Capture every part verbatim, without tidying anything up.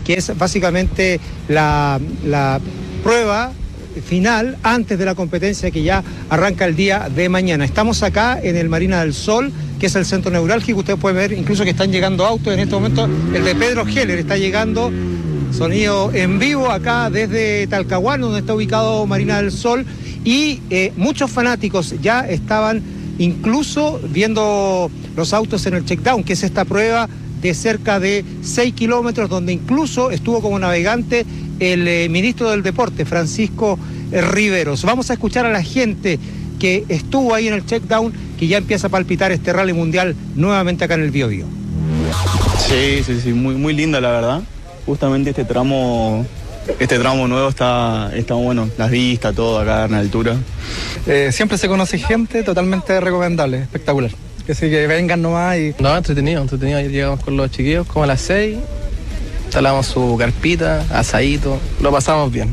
que es básicamente la, la prueba final antes de la competencia que ya arranca el día de mañana. Estamos acá en el Marina del Sol, que es el centro neurálgico. Usted puede ver incluso que están llegando autos en este momento. El de Pedro Heller está llegando, sonido en vivo acá desde Talcahuano, donde está ubicado Marina del Sol, y eh, muchos fanáticos ya estaban incluso viendo los autos en el checkdown, que es esta prueba de cerca de seis kilómetros, donde incluso estuvo como navegante el eh, ministro del Deporte, Francisco eh, Riveros. Vamos a escuchar a la gente que estuvo ahí en el checkdown, que ya empieza a palpitar este rally mundial nuevamente acá en el Biobío. Sí, sí, sí, muy, muy linda la verdad. Justamente este tramo, este tramo nuevo está, está bueno, las vistas, todo acá en altura. Eh, siempre se conoce gente, totalmente recomendable, espectacular. Que sí, que vengan nomás y... No, entretenido, entretenido. Llegamos con los chiquillos como a las seis, instalamos su carpita, asadito, lo pasamos bien.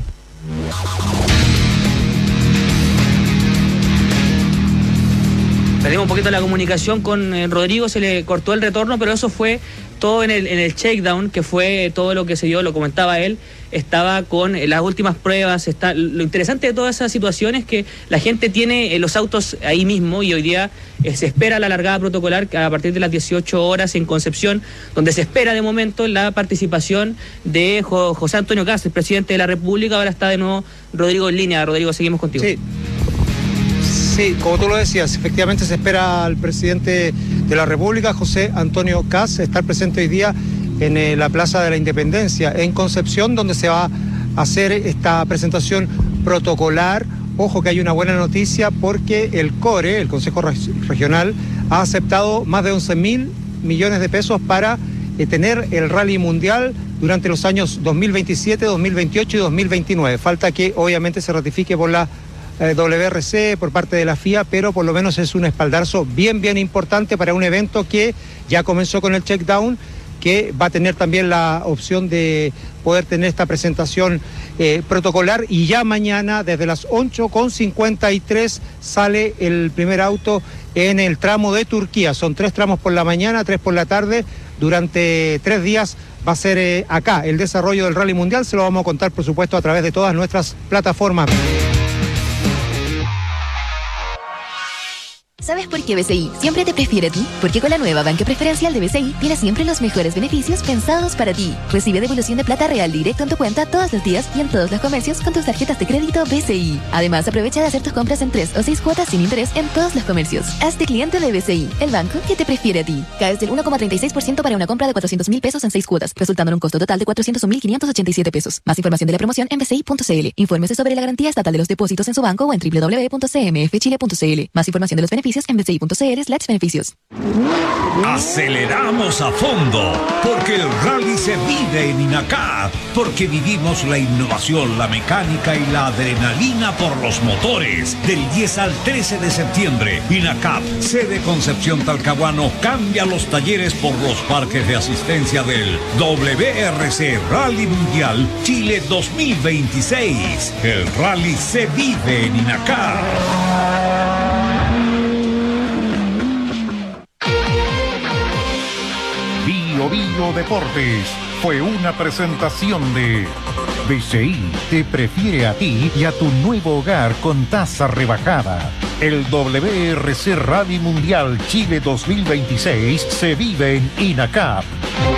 Perdimos un poquito la comunicación con eh, Rodrigo, se le cortó el retorno, pero eso fue todo en el, en el shakedown, que fue todo lo que se dio, lo comentaba él, estaba con eh, las últimas pruebas. Está, lo interesante de toda esa situación es que la gente tiene eh, los autos ahí mismo, y hoy día eh, se espera la largada protocolar a partir de las dieciocho horas en Concepción, donde se espera de momento la participación de Jo- José Antonio Kast, el presidente de la República. Ahora está de nuevo Rodrigo en línea. Rodrigo, seguimos contigo. Sí. Sí, como tú lo decías, efectivamente se espera al presidente de la República, José Antonio Kast, estar presente hoy día en eh, la Plaza de la Independencia, en Concepción, donde se va a hacer esta presentación protocolar. Ojo que hay una buena noticia, porque el CORE, el Consejo Regional, ha aceptado más de once mil millones de pesos para eh, tener el Rally Mundial durante los años dos mil veintisiete, dos mil veintiocho y dos mil veintinueve. Falta que obviamente se ratifique por la Eh, W R C, por parte de la F I A, pero por lo menos es un espaldarazo bien, bien importante para un evento que ya comenzó con el checkdown, que va a tener también la opción de poder tener esta presentación eh, protocolar, y ya mañana desde las ocho con cincuenta y tres sale el primer auto en el tramo de Turquía. Son tres tramos por la mañana, tres por la tarde. Durante tres días va a ser eh, acá el desarrollo del Rally Mundial. Se lo vamos a contar, por supuesto, a través de todas nuestras plataformas. ¿Sabes por qué B C I siempre te prefiere a ti? Porque con la nueva banca preferencial de B C I tienes siempre los mejores beneficios pensados para ti. Recibe devolución de plata real directo en tu cuenta todos los días y en todos los comercios con tus tarjetas de crédito B C I. Además, aprovecha de hacer tus compras en tres o seis cuotas sin interés en todos los comercios. Hazte cliente de B C I, el banco que te prefiere a ti. Caes del uno coma treinta y seis por ciento para una compra de cuatrocientos mil pesos en seis cuotas, resultando en un costo total de cuatrocientos un mil quinientos ochenta y siete pesos. Más información de la promoción en b c i punto c l. Infórmese sobre la garantía estatal de los depósitos en su banco o en w w w punto c m f chile punto c l. Más información de los beneficios en b c i punto c l slash beneficios. Aceleramos a fondo, porque el rally se vive en INACAP, porque vivimos la innovación, la mecánica y la adrenalina por los motores. Del diez al trece de septiembre, INACAP, sede Concepción Talcahuano, cambia los talleres por los parques de asistencia del W R C Rally Mundial Chile dos mil veintiséis. El rally se vive en INACAP. Biobío Deportes fue una presentación de B C I te prefiere a ti y a tu nuevo hogar con tasa rebajada. El W R C Rally Mundial Chile dos mil veintiséis se vive en INACAP.